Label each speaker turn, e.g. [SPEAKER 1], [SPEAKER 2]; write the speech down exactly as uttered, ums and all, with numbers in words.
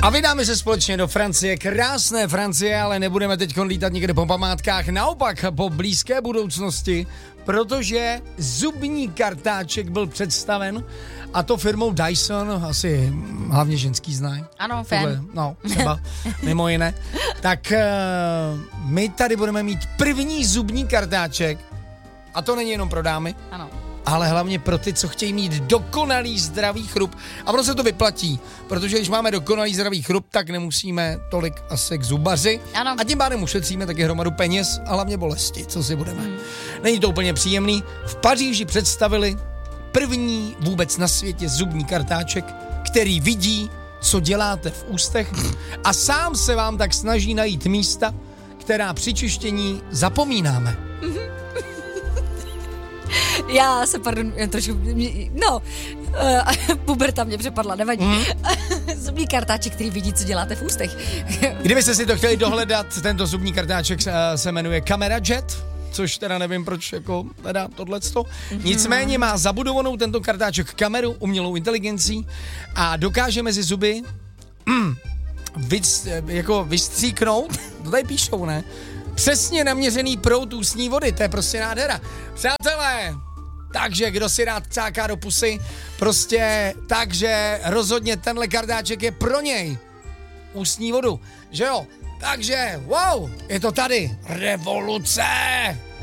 [SPEAKER 1] A vydáme se společně do Francie, krásné Francie, ale nebudeme teď lítat někde po památkách, naopak po blízké budoucnosti, protože zubní kartáček byl představen, a to firmou Dyson, asi hlavně ženský znají.
[SPEAKER 2] Ano, fan.
[SPEAKER 1] No, třeba, mimo jiné. Tak uh, my tady budeme mít první zubní kartáček, a to není jenom pro dámy,
[SPEAKER 2] ano,
[SPEAKER 1] ale hlavně pro ty, co chtějí mít dokonalý zdravý chrup. A ono se to vyplatí, protože když máme dokonalý zdravý chrup, tak nemusíme tolik asi k zubaři.
[SPEAKER 2] Ano.
[SPEAKER 1] A tím pádem ušetříme taky hromadu peněz a hlavně bolesti, co si budeme. Hmm. Není to úplně příjemný. V Paříži představili první vůbec na světě zubní kartáček, který vidí, co děláte v ústech a sám se vám tak snaží najít místa, která při čištění zapomínáme.
[SPEAKER 2] Já se, pardon, jen trošku, no, uh, puberta mě přepadla, nevadí. Mm. Zubní kartáček, který vidí, co děláte v ústech.
[SPEAKER 1] Kdybyste si to chtěli dohledat, tento zubní kartáček se jmenuje Camera Jet, což teda nevím, proč jako teda tohleto. Mm-hmm. Nicméně má zabudovanou tento kartáček kameru, umělou inteligencí a dokáže mezi zuby mm, vys, jako vystříknout, to tady píšou, ne? Přesně naměřený proud ústní vody, to je prostě nádhera. Přátelé, takže kdo si rád cáká do pusy, prostě takže rozhodně tenhle kartáček je pro něj. Ústní vodu, že jo? Takže, wow, je to tady. Revoluce!